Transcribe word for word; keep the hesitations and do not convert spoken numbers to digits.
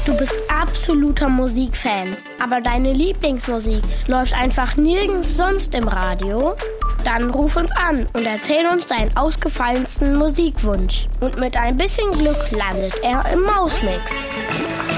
Du bist absoluter Musikfan, aber deine Lieblingsmusik läuft einfach nirgends sonst im Radio? Dann ruf uns an und erzähl uns deinen ausgefallensten Musikwunsch. Und mit ein bisschen Glück landet er im Mausmix.